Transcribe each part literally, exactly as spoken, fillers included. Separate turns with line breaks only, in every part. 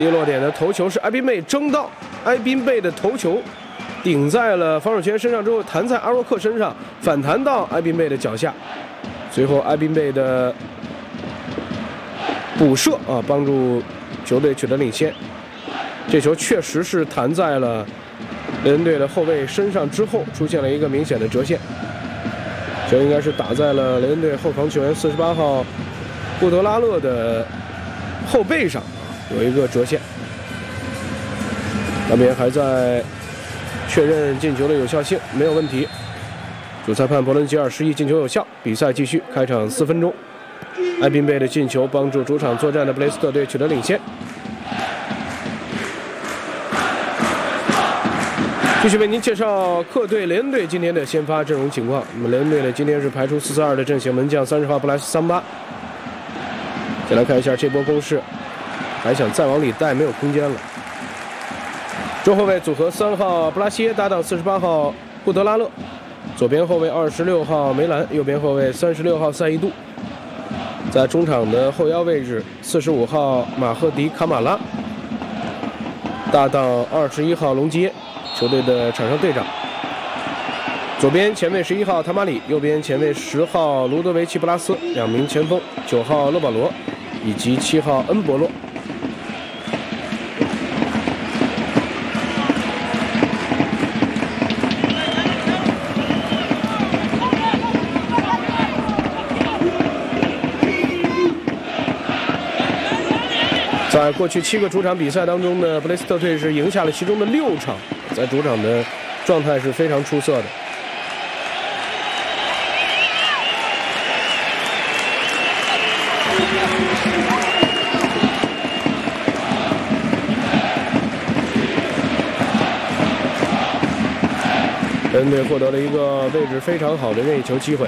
跌落点的头球是埃宾贝争到，埃宾贝的头球顶在了防守球员身上之后，弹在阿若克身上，反弹到埃宾贝的脚下，随后埃宾贝的补射啊，帮助球队取得领先。这球确实是弹在了雷恩队的后卫身上之后，出现了一个明显的折线，球应该是打在了雷恩队后防球员四十八号布德拉勒的后背上。 有一个折线，那边还在确认进球的有效性，没有问题。主裁判伯伦吉尔示意进球有效，比赛继续。开场四分钟，埃宾贝的进球帮助主场作战的布雷斯特队取得领先。继续为您介绍客队雷恩队今天的先发阵容情况。那么雷恩队呢，今天是排出四四二的阵型，门将三十号布莱斯桑巴。再来看一下这波攻势。 还想再往里带，没有空间了。中后卫组合三号布拉西耶搭档四十八号布德拉勒，左边后卫二十六号梅兰，右边后卫三十六号赛义杜。在中场的后腰位置，四十五号马赫迪卡马拉搭档二十一号隆基耶，球队的场上队长。左边前卫十一号塔马里，右边前卫十号卢德维奇布拉斯，两名前锋九号勒保罗以及七号恩博洛。 在过去七个主场比赛当中呢，布雷斯特队是赢下了其中的六场，在主场的状态是非常出色的。雷恩队获得了一个位置非常好的任意球机会。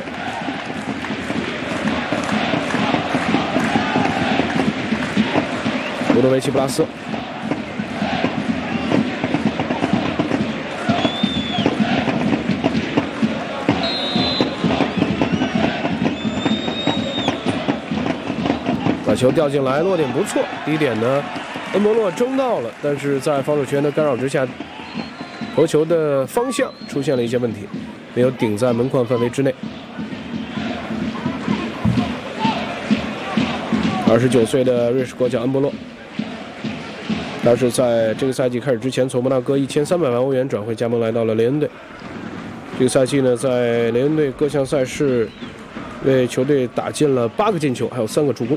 卢德维奇·布拉斯，把球吊进来，落点不错。第一点呢，恩博洛争到了，但是在防守球员的干扰之下，头球的方向出现了一些问题，没有顶在门框范围之内。 二十九岁的瑞士国脚恩博洛，他是在这个赛季开始之前，从摩纳哥一千三百万欧元转会加盟来到了雷恩队。这个赛季呢，在雷恩队各项赛事为球队打进了八个进球，还有三个助攻。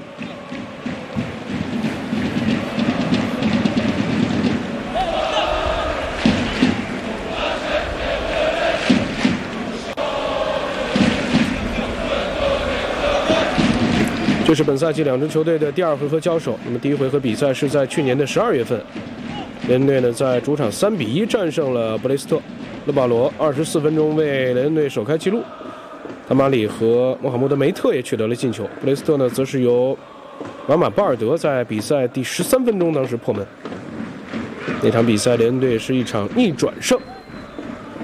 这是本赛季两支球队的第二回合交手。那么第一回合比赛是在去年的十二月份，雷恩队呢在主场三比一战胜了布雷斯特。勒保罗二十四分钟为雷恩队首开纪录，塔马里和穆罕默德梅特也取得了进球。布雷斯特呢则是由马马巴尔德在比赛第十三分钟当时破门。那场比赛雷恩队是一场逆转胜。